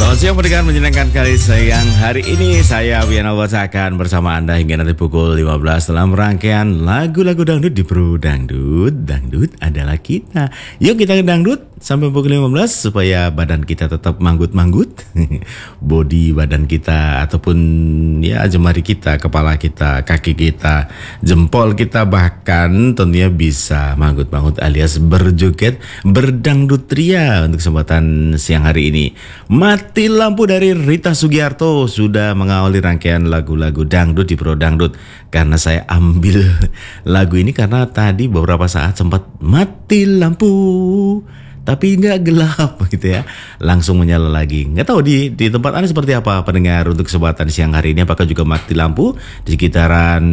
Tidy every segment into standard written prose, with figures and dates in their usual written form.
Selamat siang pendengar, menyenangkan kali siang hari ini. Saya Wiana Watsa akan bersama Anda hingga nanti pukul 15 dalam rangkaian lagu-lagu dangdut di Pro Dangdut. Dangdut adalah kita. Yuk kita ke dangdut sampai pukul 15 supaya badan kita tetap manggut-manggut. Body badan kita ataupun ya jemari kita, kepala kita, kaki kita, jempol kita bahkan tentunya bisa manggut-manggut alias berjoget, berdangdut ria untuk kesempatan siang hari ini. Mati Lampu dari Rita Sugiarto sudah mengawali rangkaian lagu-lagu dangdut di Pro Dangdut. Karena saya ambil lagu ini karena tadi beberapa saat sempat mati lampu tapi nggak gelap gitu ya, langsung menyala lagi. Nggak tahu di tempat Anda seperti apa pendengar untuk kesempatan siang hari ini, apakah juga mati lampu di sekitaran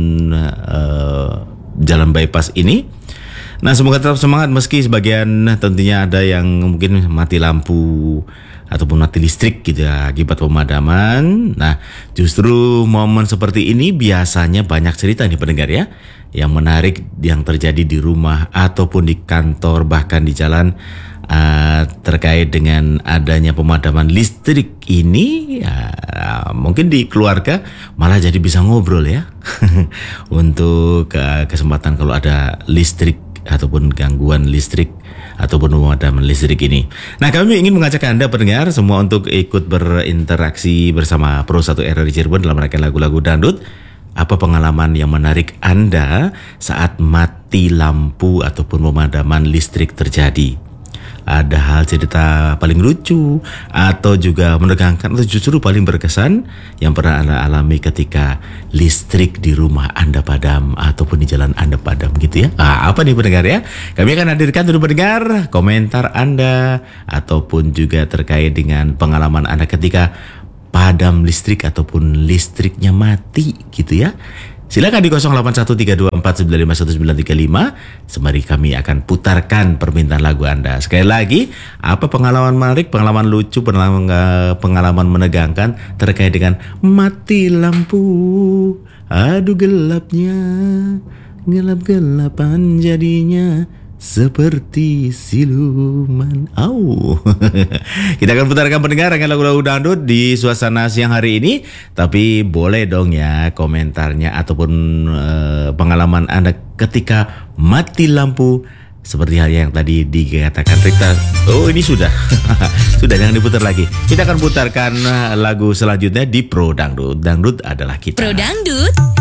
jalan bypass ini. Nah, semoga tetap semangat meski sebagian tentunya ada yang mungkin mati lampu ataupun mati listrik gitu ya akibat pemadaman. Nah, justru momen seperti ini biasanya banyak cerita nih pendengar ya, yang menarik yang terjadi di rumah ataupun di kantor bahkan di jalan terkait dengan adanya pemadaman listrik ini ya, mungkin di keluarga malah jadi bisa ngobrol ya untuk kesempatan kalau ada listrik ataupun gangguan listrik ataupun pemadaman listrik ini. Nah, kami ingin mengajak Anda pendengar semua untuk ikut berinteraksi bersama Pro 1 RRI Cirebon dalam rangkaian lagu-lagu dangdut. Apa pengalaman yang menarik Anda saat mati lampu ataupun pemadaman listrik terjadi? Ada hal cerita paling lucu atau juga menegangkan atau justru paling berkesan yang pernah Anda alami ketika listrik di rumah Anda padam ataupun di jalan Anda padam gitu ya. Apa nih pendengar ya? Kami akan hadirkan untuk pendengar komentar Anda ataupun juga terkait dengan pengalaman Anda ketika padam listrik ataupun listriknya mati gitu ya. Silakan di 081324951935. Semari kami akan putarkan permintaan lagu Anda. Sekali lagi, apa pengalaman menarik, pengalaman lucu, pengalaman menegangkan terkait dengan mati lampu. Aduh gelapnya, gelap-gelapan jadinya seperti siluman. Kita akan putarkan pendengar dengan lagu-lagu dangdut di suasana siang hari ini. Tapi boleh dong ya komentarnya ataupun pengalaman Anda ketika mati lampu seperti hal yang tadi dikatakan Rita. Oh, ini sudah sudah, jangan diputar lagi. Kita akan putarkan lagu selanjutnya di Pro Dangdut. Dangdut adalah kita. Pro Dangdut